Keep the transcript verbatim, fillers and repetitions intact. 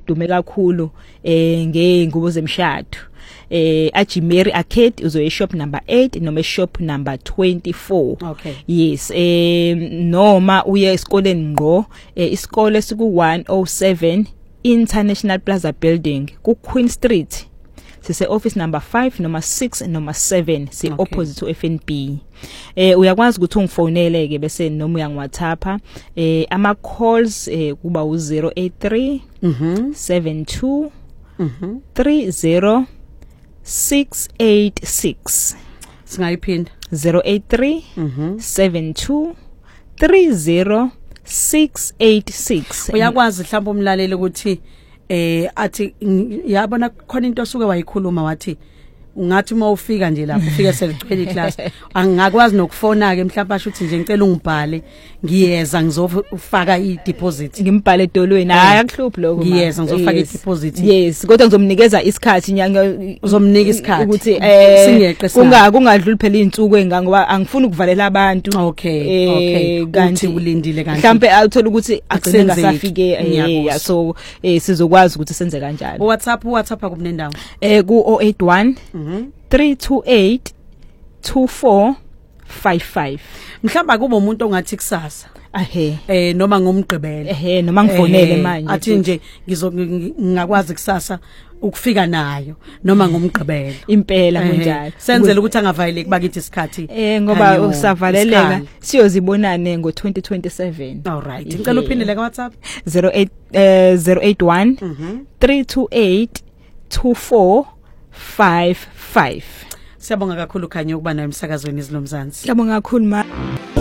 edume kakhulu eh ngeengubo zemshado. Eh Ajimeri Arcade uzoye shop number eight noma shop number twenty-four. Okay. Yes, eh noma uye esikoleni ngqo, eh, isikole siku one oh seven International Plaza Building ku Queen Street. Sise office number five noma six noma seven si Okay. opposite to F N B. Eh uyakwazi ukuthi ungifoneleke bese noma uyangi WhatsApp. Eh ama calls eh kuba u zero eight three Mhm. seven two Mhm. three zero six eight six. Singayiphinda. zero eight three Mhm. seven two three zero six eight six. Uyakwazi mhlawumbe umlaleli ukuthi eh athi ng- yabona khona into osuke wayikhuluma wathi ungathi uma ufika nje lapho ufike seligcwele iclass angakwazi nokufona ke mhlawumbe asho ukuthi nje ngicela ungibhale ngiyeza ngizofaka i-deposit ngimbhale edolweni hayi akuhluphi lokho ma. ngiyeza ngizofaka Yes. i-deposit Yes, kodwa ngizomnikeza isikhathi nyanga uzomnika isikhathi ukuthi eh singeqe kunga kungadluli phela izinsuku enga ngoba angifuni ukuvalela abantu. Okay, okay. Kanti Uthi ulindile kanti. mhlambe awuthola ukuthi agcine Akusenzeki. ngasafike eh Ngiyakuzwa. yeah, so eh sizokwazi ukuthi senze kanjalo. WhatsApp WhatsApp akumnendawo. Eh ku zero eight one Mhm. three two eight two four five five. Mhlamba kuba umuntu ongathi kusasa Ahe. eh noma ngomgqibelo. Ehe noma ngifonele Eh, manje. athi nje ngizo ngingakwazi kusasa ukufika nayo noma ngomgqibelo. impela Ehe. kunjalo. Senzele ukuthi angavayeleki bakithi isikhathi. Eh ngoba Kanyo, usavaleleka isikali. siyozibonane ngo twenty twenty-seven. All right. Ngicela uphindele ka WhatsApp. zero eight eh zero eight one Mhm. three two eight two four five five. Siyabonga kakhulu Khanyo ukuba nayo emsakazweni izilomzansi. Ngiyabonga kakhulu ma.